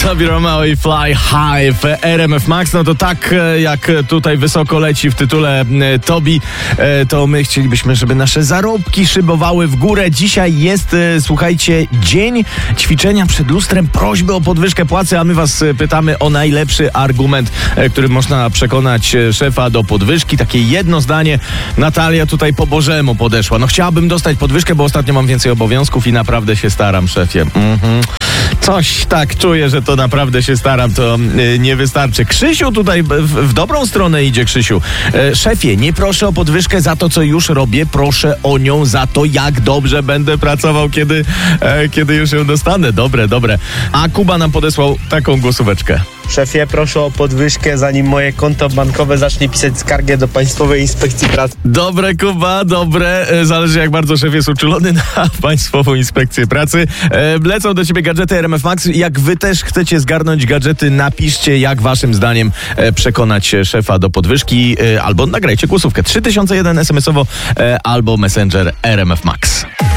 Tobi Romeo i Fly High w RMF Max. No to tak jak tutaj wysoko leci w tytule Tobi, to my chcielibyśmy, żeby nasze zarobki szybowały w górę. Dzisiaj jest, słuchajcie, dzień ćwiczenia przed lustrem, prośby o podwyżkę płacy, a my was pytamy o najlepszy argument, którym można przekonać szefa do podwyżki. Takie jedno zdanie. Natalia tutaj po Bożemu podeszła. No chciałabym dostać podwyżkę, bo ostatnio mam więcej obowiązków i naprawdę się staram, szefie. Coś tak czuję, że to naprawdę się staram, to nie wystarczy. Krzysiu tutaj w dobrą stronę idzie, Krzysiu. Szefie, nie proszę o podwyżkę za to, co już robię, proszę o nią za to, jak dobrze będę pracował, kiedy już ją dostanę. Dobre. A Kuba nam podesłał taką głosóweczkę. Szefie, proszę o podwyżkę, zanim moje konto bankowe zacznie pisać skargę do Państwowej Inspekcji Pracy. Dobre, Kuba, dobre. Zależy, jak bardzo szef jest uczulony na Państwową Inspekcję Pracy. Lecą do ciebie gadżety RMF Max. Jak wy też chcecie zgarnąć gadżety, napiszcie, jak waszym zdaniem przekonać szefa do podwyżki, albo nagrajcie głosówkę 3001 SMS-owo albo Messenger RMF Max.